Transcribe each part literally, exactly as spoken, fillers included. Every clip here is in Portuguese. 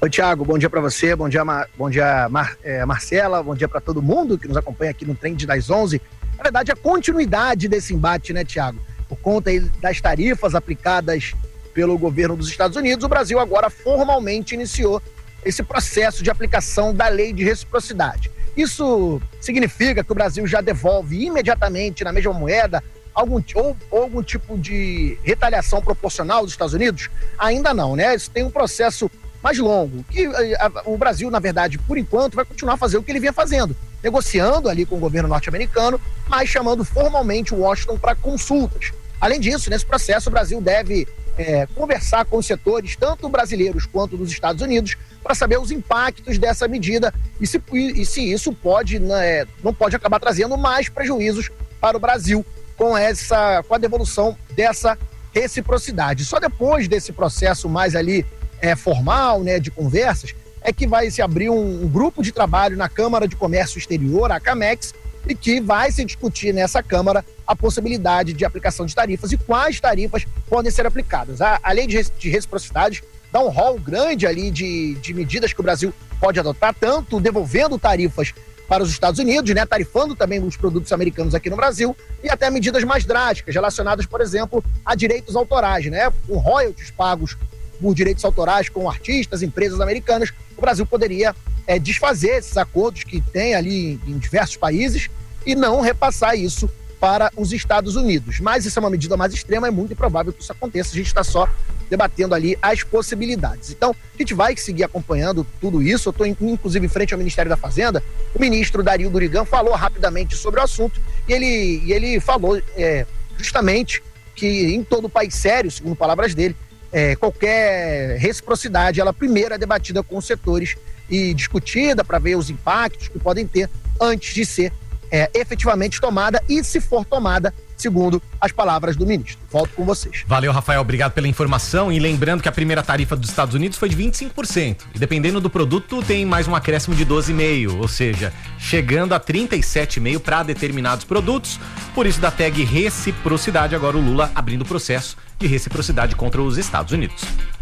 Oi, Thiago, bom dia para você, bom dia, Mar, bom dia Mar, é, Marcela, bom dia para todo mundo que nos acompanha aqui no Trend das onze. Na verdade, a continuidade desse embate, né, Thiago? Por conta aí das tarifas aplicadas pelo governo dos Estados Unidos, o Brasil agora formalmente iniciou esse processo de aplicação da lei de reciprocidade. Isso significa que o Brasil já devolve imediatamente na mesma moeda algum, ou, ou algum tipo de retaliação proporcional dos Estados Unidos? Ainda não, né? Isso tem um processo mais longo, que a, a, o Brasil, na verdade, por enquanto, vai continuar a fazer o que ele vinha fazendo, negociando ali com o governo norte-americano, mas chamando formalmente o Washington para consultas. Além disso, nesse processo, o Brasil deve é, conversar com os setores, tanto brasileiros quanto dos Estados Unidos, para saber os impactos dessa medida e se, e se isso pode, né, não pode acabar trazendo mais prejuízos para o Brasil com, essa, com a devolução dessa reciprocidade. Só depois desse processo mais ali É, formal, né, de conversas, é que vai se abrir um, um grupo de trabalho na Câmara de Comércio Exterior, a CAMEX, e que vai se discutir nessa Câmara a possibilidade de aplicação de tarifas e quais tarifas podem ser aplicadas. A, a lei de, de reciprocidade dá um rol grande ali de, de medidas que o Brasil pode adotar, tanto devolvendo tarifas para os Estados Unidos, né, tarifando também os produtos americanos aqui no Brasil, e até medidas mais drásticas, relacionadas, por exemplo, a direitos autorais, né, com royalties pagos por direitos autorais com artistas, empresas americanas. O Brasil poderia é, desfazer esses acordos que tem ali em, em diversos países e não repassar isso para os Estados Unidos. Mas isso é uma medida mais extrema, é muito improvável que isso aconteça, a gente está só debatendo ali as possibilidades. Então, a gente vai seguir acompanhando tudo isso. Eu estou, inclusive, em frente ao Ministério da Fazenda. O ministro Dario Durigan falou rapidamente sobre o assunto e ele, e ele falou é, justamente que em todo país sério, segundo palavras dele, É, qualquer reciprocidade, ela primeiro é debatida com os setores e discutida para ver os impactos que podem ter antes de ser é, efetivamente tomada e, se for tomada, segundo as palavras do ministro. Volto com vocês. Valeu, Rafael, obrigado pela informação. E lembrando que a primeira tarifa dos Estados Unidos foi de vinte e cinco por cento. E dependendo do produto, tem mais um acréscimo de doze vírgula cinco por cento, ou seja, chegando a trinta e sete vírgula cinco por cento para determinados produtos. Por isso, da tag reciprocidade, agora o Lula abrindo o processo de reciprocidade contra os Estados Unidos.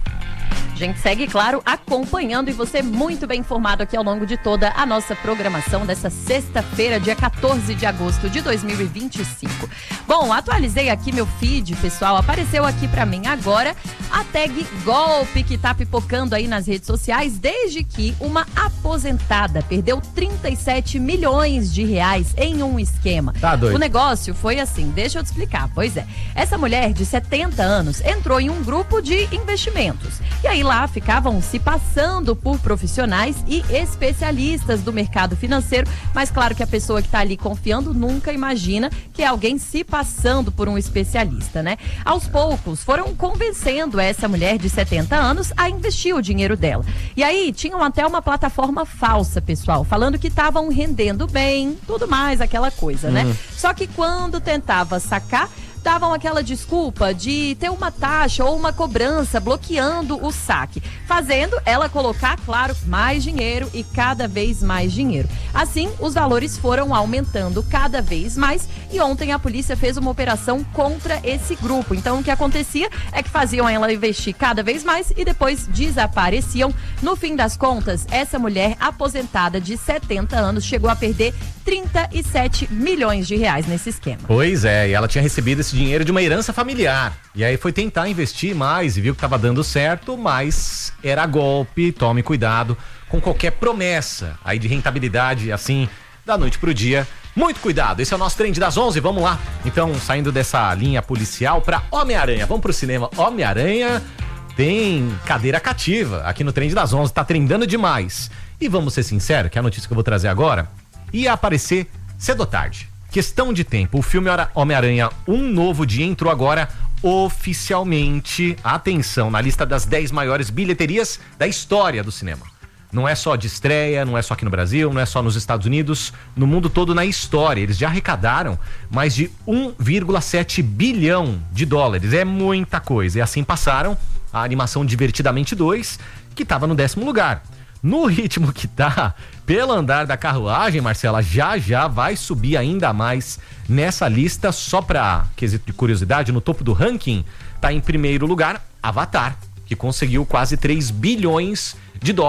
A gente segue, claro, acompanhando e você muito bem informado aqui ao longo de toda a nossa programação dessa sexta-feira, dia quatorze de agosto de dois mil e vinte e cinco. Bom, atualizei aqui meu feed, pessoal, apareceu aqui pra mim agora a tag golpe que tá pipocando aí nas redes sociais desde que uma aposentada perdeu trinta e sete milhões de reais em um esquema. Tá doido. O negócio foi assim, deixa eu te explicar. Pois é, essa mulher de setenta anos entrou em um grupo de investimentos e aí lá ficavam se passando por profissionais e especialistas do mercado financeiro, mas claro que a pessoa que está ali confiando nunca imagina que é alguém se passando por um especialista, né? Aos poucos foram convencendo essa mulher de setenta anos a investir o dinheiro dela. E aí tinham até uma plataforma falsa, pessoal, falando que estavam rendendo bem, tudo mais, aquela coisa, né? Uhum. Só que quando tentava sacar, davam aquela desculpa de ter uma taxa ou uma cobrança bloqueando o saque, fazendo ela colocar, claro, mais dinheiro e cada vez mais dinheiro. Assim, os valores foram aumentando cada vez mais e ontem a polícia fez uma operação contra esse grupo. Então, o que acontecia é que faziam ela investir cada vez mais e depois desapareciam. No fim das contas, essa mulher aposentada de setenta anos chegou a perder trinta e sete milhões de reais nesse esquema. Pois é, e ela tinha recebido esse dinheiro de uma herança familiar. E aí foi tentar investir mais e viu que estava dando certo, mas era golpe. Tome cuidado com qualquer promessa aí de rentabilidade assim, da noite pro dia. Muito cuidado, esse é o nosso Trend das onze, vamos lá. Então, saindo dessa linha policial pra Homem-Aranha, vamos pro cinema. Homem-Aranha tem cadeira cativa aqui no Trend das onze, tá trendando demais. E vamos ser sinceros, que a notícia que eu vou trazer agora ia aparecer cedo ou tarde. Questão de tempo. O filme Homem-Aranha Um Novo Dia entrou agora oficialmente, atenção, na lista das dez maiores bilheterias da história do cinema. Não é só de estreia, não é só aqui no Brasil, não é só nos Estados Unidos, no mundo todo na história. Eles já arrecadaram mais de um vírgula sete bilhão de dólares. É muita coisa. E assim passaram a animação Divertidamente dois, que estava no décimo lugar. No ritmo que tá, pelo andar da carruagem, Marcela, já já vai subir ainda mais nessa lista. Só pra quesito de curiosidade, no topo do ranking tá em primeiro lugar Avatar, que conseguiu quase três bilhões de dólares.